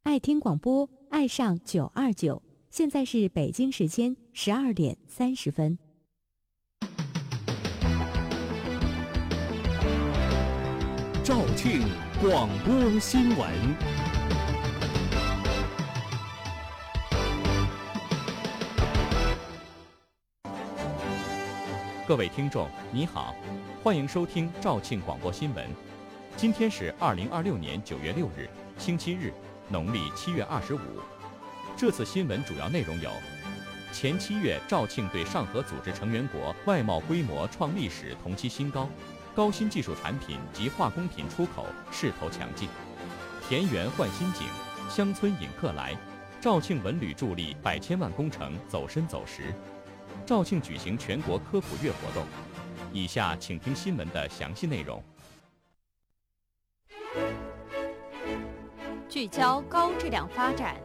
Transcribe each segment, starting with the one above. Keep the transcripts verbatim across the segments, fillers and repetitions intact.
爱听广播，爱上九二九。现在是北京时间十二点三十分。 肇庆广播新闻。各位听众，你好，欢迎收听肇庆广播新闻。今天是二零二六年九月六日，星期日，农历七月二十五。这次新闻主要内容有：前七月，肇庆对上合组织成员国外贸规模创历史同期新高，高新技术产品及化工品出口势头强劲；田园换新景，乡村引客来，肇庆文旅助力百千万工程走深走实。肇庆举行全国科普月活动。以下请听新闻的详细内容。 聚焦高质量发展。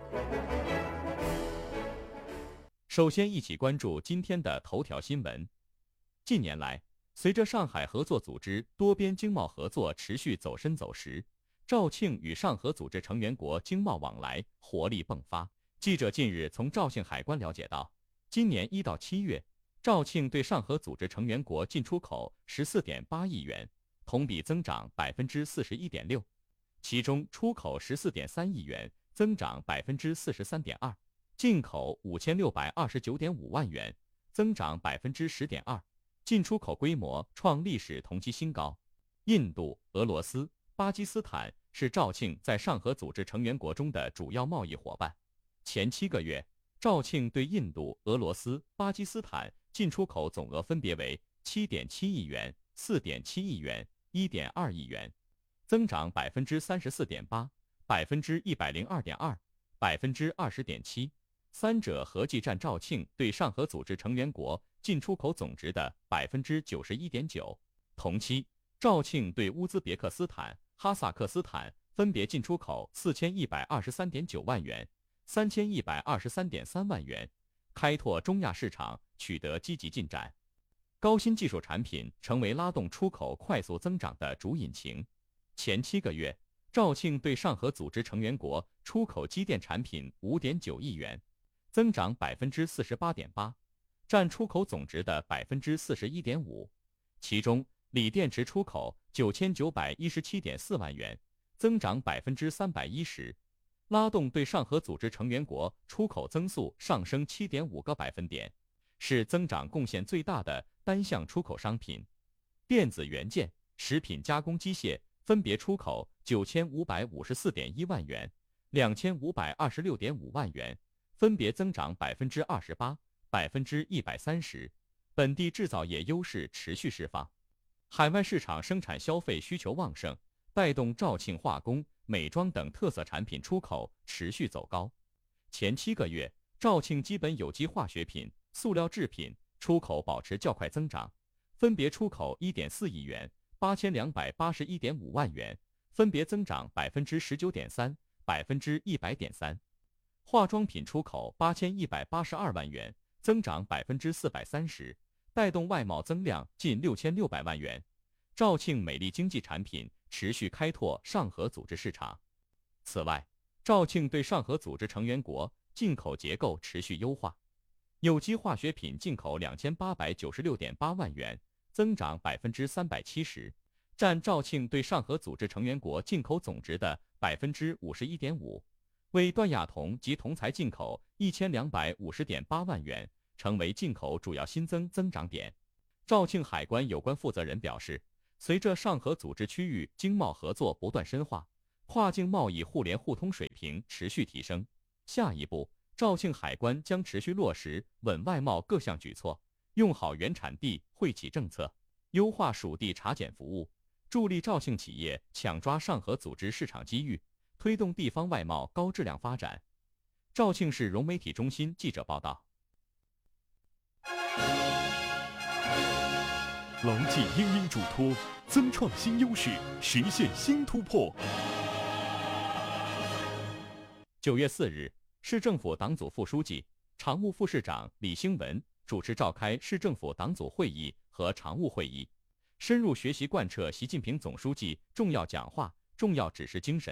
首先，一起关注今天的头条新闻。近年来，随着上海合作组织多边经贸合作持续走深走实，肇庆与上合组织成员国经贸往来活力迸发。记者近日从肇庆海关了解到，今年一到七月，肇庆对上合组织成员国进出口十四点八亿元，同比增长百分之四十一点六，其中出口十四点三亿元，增长百分之四十三点二，进口五千六百二十九点五万元，增长百分之十点二，进出口规模创历史同期新高。印度、俄罗斯、巴基斯坦是肇庆在上合组织成员国中的主要贸易伙伴。前七个月，肇庆对印度、俄罗斯、巴基斯坦进出口总额分别为七点七亿元、四点七亿元、一点二亿元，增长百分之三十四点八、百分之一百零二点二、百分之二十点七，三者合计占肇庆对上合组织成员国进出口总值的百分之九十一点九。同期，肇庆对乌兹别克斯坦、哈萨克斯坦分别进出口四千一百二十三点九万元、三千一百二十三点三万元，开拓中亚市场取得积极进展。高新技术产品成为拉动出口快速增长的主引擎。前七个月，肇庆对上合组织成员国出口机电产品五点九亿元，增长百分之四十八点八，占出口总值的百分之四十一点五。其中，锂电池出口九千九百一十七点四万元，增长百分之三百一十，拉动对上合组织成员国出口增速上升七点五个百分点，是增长贡献最大的单项出口商品。电子元件、食品加工机械分别出口九千五百五十四点一万元、两千五百二十六点五万元，分别增长百分之二十八、百分之一百三十。本地制造业优势持续释放，海外市场生产消费需求旺盛，带动肇庆化工、美妆等特色产品出口持续走高。前七个月，肇庆基本有机化学品、塑料制品出口保持较快增长，分别出口一点四亿元、八千两百八十一点五万元，分别增长百分之十九点三、百分之一百点三。化妆品出口八千一百八十二万元，增长百分之四百三十，带动外贸增量近六千六百万元。肇庆美丽经济产品持续开拓上合组织市场。此外，肇庆对上合组织成员国进口结构持续优化，有机化学品进口两千八百九十六点八万元，增长百分之三百七十，占肇庆对上合组织成员国进口总值的百分之五十一点五，为段亚铜及铜材进口一千两百五十点八万元，成为进口主要新增增长点。肇庆海关有关负责人表示，随着上合组织区域经贸合作不断深化，跨境贸易互联互通水平持续提升。下一步，肇庆海关将持续落实稳外贸各项举措，用好原产地惠企政策，优化属地查检服务，助力肇庆企业抢抓上合组织市场机遇，推动地方外贸高质量发展。肇庆市融媒体中心记者报道。 牢记殷殷嘱托，增创新优势，实现新突破。 九月四日，市政府党组副书记、常务副市长李兴文主持召开市政府党组会议和常务会议，深入学习贯彻习近平总书记重要讲话、重要指示精神，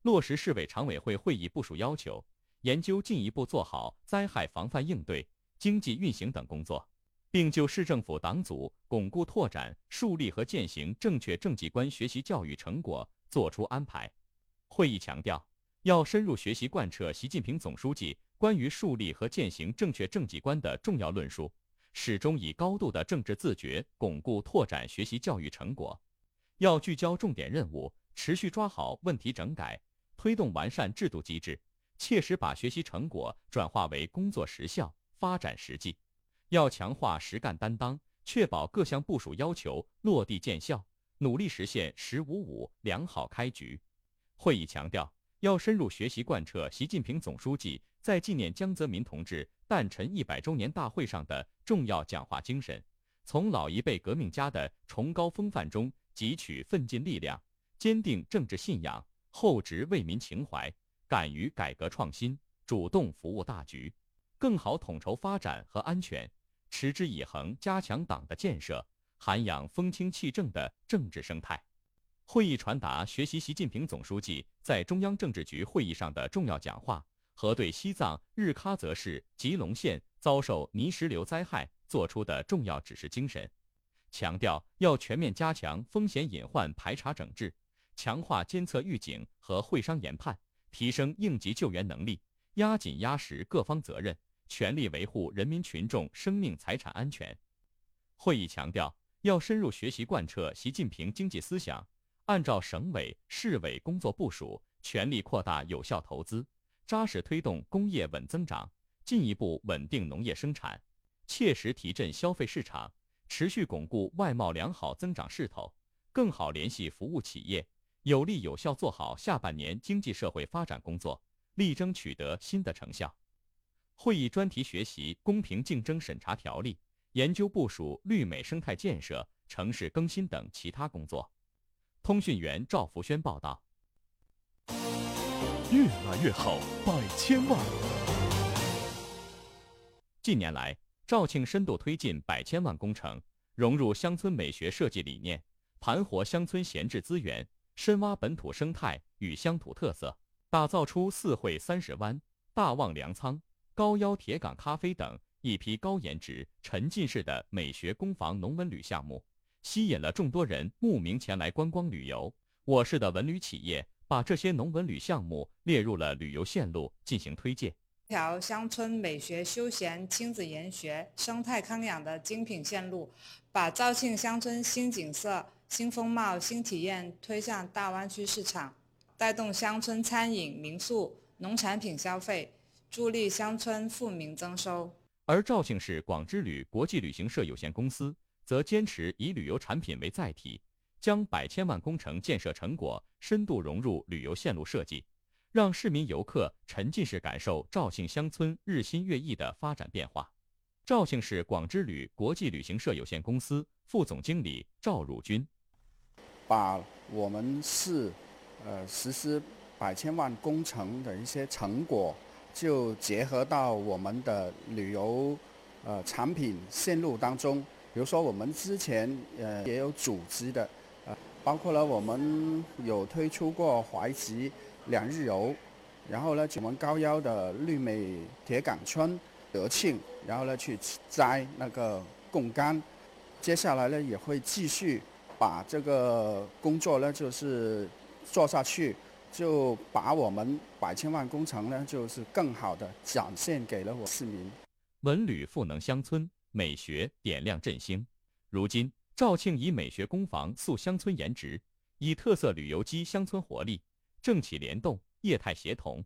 落实市委常委会会议部署要求，研究进一步做好灾害防范应对、经济运行等工作，并就市政府党组巩固拓展、树立和践行正确政绩观学习教育成果作出安排。会议强调，要深入学习贯彻习近平总书记关于树立和践行正确政绩观的重要论述，始终以高度的政治自觉巩固拓展学习教育成果。要聚焦重点任务，持续抓好问题整改，推动完善制度机制，切实把学习成果转化为工作实效、发展实际。要强化实干担当，确保各项部署要求落地见效，努力实现“十五五”良好开局。会议强调，要深入学习贯彻习近平总书记在纪念江泽民同志诞辰一百周年大会上的重要讲话精神，从老一辈革命家的崇高风范中汲取奋进力量，坚定政治信仰，厚植为民情怀，敢于改革创新，主动服务大局，更好统筹发展和安全，持之以恒加强党的建设，涵养风清气正的政治生态。会议传达学习习近平总书记在中央政治局会议上的重要讲话和对西藏日喀则市吉隆县遭受泥石流灾害作出的重要指示精神，强调要全面加强风险隐患排查整治，强化监测预警和会商研判，提升应急救援能力，压紧压实各方责任，全力维护人民群众生命财产安全。会议强调，要深入学习贯彻习近平经济思想，按照省委、市委工作部署，全力扩大有效投资，扎实推动工业稳增长，进一步稳定农业生产，切实提振消费市场，持续巩固外贸良好增长势头，更好联系服务企业，有力有效做好下半年经济社会发展工作，力争取得新的成效。会议专题学习公平竞争审查条例，研究部署绿美生态建设、城市更新等其他工作。通讯员赵福轩报道。 越来越好，百千万。 近年来，肇庆深度推进百千万工程，融入乡村美学设计理念，盘活乡村闲置资源，深挖本土生态与乡土特色，打造出四惠三十湾、大望粮仓、高腰铁岗咖啡等一批高颜值、沉浸式的美学公房农文旅项目，吸引了众多人慕名前来观光旅游。我市的文旅企业把这些农文旅项目列入了旅游线路进行推荐。 一条乡村美学休闲、亲子研学、生态康养的精品线路，把肇庆乡村新景色、新风貌、新体验推向大湾区市场，带动乡村餐饮、民宿、农产品消费，助力乡村富民增收。 而肇庆市广之旅国际旅行社有限公司则坚持以旅游产品为载体，将百千万工程建设成果深度融入旅游线路设计，让市民游客沉浸式感受肇庆乡村日新月异的发展变化。肇庆市广之旅国际旅行社有限公司副总经理赵汝军， 把我们市呃实施百千万工程的一些成果，就结合到我们的旅游呃产品线路当中。比如说我们之前呃也有组织的，呃包括了我们有推出过怀集两日游，然后呢我们高腰的绿美铁岗村、德庆，然后呢去摘那个贡柑。接下来呢也会继续把这个工作呢就是做下去，就把我们百千万工程呢就是更好的展现给了我市民。 文旅赋能乡村，美学点亮振兴。如今，肇庆以美学工房塑乡村颜值，以特色旅游激乡村活力，政企联动，业态协同，